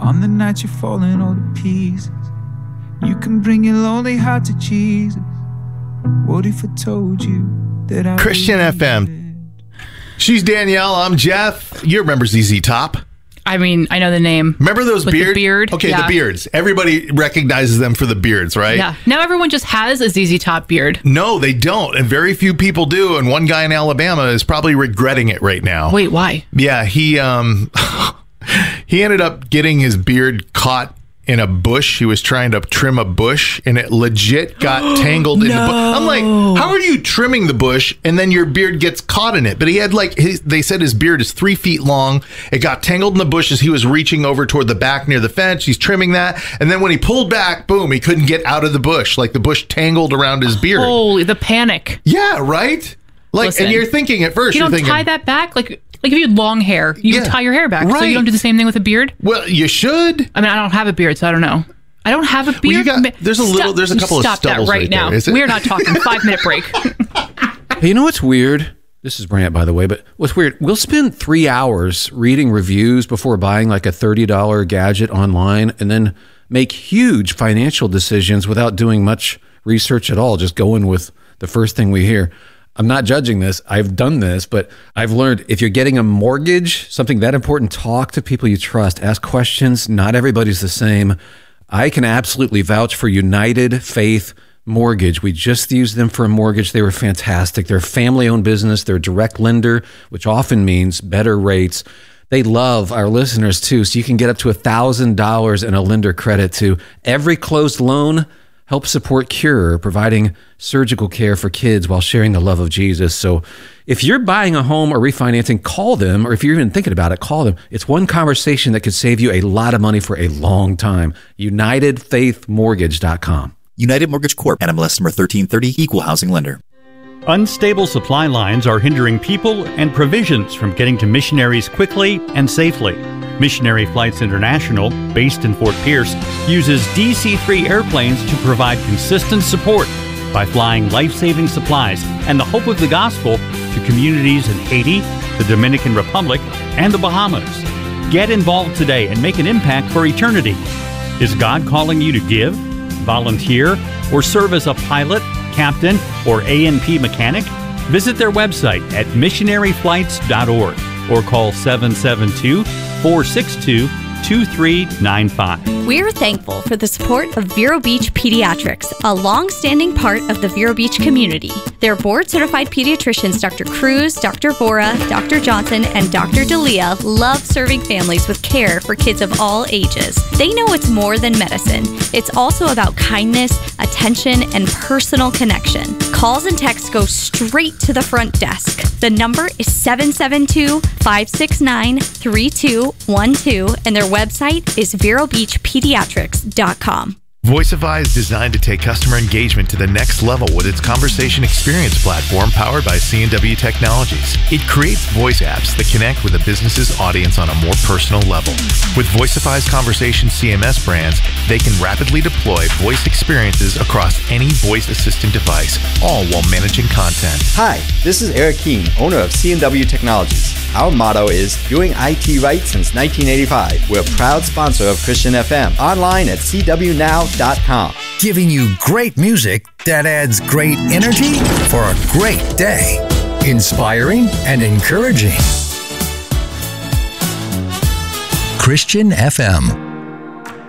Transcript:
On the night you're falling all to pieces, you can bring your lonely heart to Jesus. What if I told you that I Christian FM. She's Danielle. I'm Jeff. You remember ZZ Top? I mean, I know the name. Remember those With beards? the beard? Okay, Yeah. the beards. Everybody recognizes them for the beards, right? Yeah. Now everyone just has a ZZ Top beard. No, they don't. And very few people do. And one guy in Alabama is probably regretting it right now. Wait, why? Yeah, he ended up getting his beard caught in a bush. He was trying to trim a bush and it legit got tangled in the bush. I'm like, how are you trimming the bush and then your beard gets caught in it? But he had they said his beard is 3 feet long. It got tangled in the bush as he was reaching over toward the back near the fence. He's trimming that. And then when he pulled back, boom, he couldn't get out of the bush. Like the bush tangled around his beard. Holy, the panic. Yeah, right? Like, Listen, and you're thinking at first, You you're don't thinking, tie that back? Like if you had long hair, you Yeah, would tie your hair back. So right. you don't do the same thing with a beard? well, you should. I mean, I don't have a beard, so I don't know. I don't have a beard. There's a couple of Stop stubbles that right there, now. is it? We're not talking. 5-minute break. Hey, you know what's weird? This is Brant, by the way, but what's weird, we'll spend 3 hours reading reviews before buying like a $30 gadget online and then make huge financial decisions without doing much research at all, just going with the first thing we hear. I'm not judging this. I've done this, but I've learned if you're getting a mortgage, something that important, talk to people you trust, ask questions. Not everybody's the same. I can absolutely vouch for United Faith Mortgage. We just used them for a mortgage. They were fantastic. They're a family-owned business. They're a direct lender, which often means better rates. They love our listeners too, so you can get up to $1,000 in a lender credit to every closed loan. Help support Cure, providing surgical care for kids while sharing the love of Jesus. So if you're buying a home or refinancing, call them, or if you're even thinking about it, call them. It's one conversation that could save you a lot of money for a long time. UnitedFaithMortgage.com. United Mortgage Corp. NMLS number 1330, Equal Housing Lender. Unstable supply lines are hindering people and provisions from getting to missionaries quickly and safely. Missionary Flights International, based in Fort Pierce, uses DC-3 airplanes to provide consistent support by flying life-saving supplies and the hope of the gospel to communities in Haiti, the Dominican Republic, and the Bahamas. Get involved today and make an impact for eternity. Is God calling you to give, volunteer, or serve as a pilot, captain, or A&P mechanic? Visit their website at missionaryflights.org or call 772-462-2395. We're thankful for the support of Vero Beach Pediatrics, a long-standing part of the Vero Beach community. Their board-certified pediatricians, Dr. Cruz, Dr. Bora, Dr. Johnson, and Dr. D'Elia, love serving families with care for kids of all ages. They know it's more than medicine. It's also about kindness, attention, and personal connection. Calls and texts go straight to the front desk. The number is 772-569-3212, and their website is VeroBeachPediatrics.com. Voicify is designed to take customer engagement to the next level with its conversation experience platform powered by C&W Technologies. It creates voice apps that connect with a business's audience on a more personal level. With Voicify's conversation CMS brands, they can rapidly deploy voice experiences across any voice assistant device, all while managing content. Hi, this is Eric Keene, owner of C&W Technologies. Our motto is doing IT right since 1985. We're a proud sponsor of Christian FM, online at cwnow.com. Giving you great music that adds great energy for a great day. Inspiring and encouraging. Christian FM.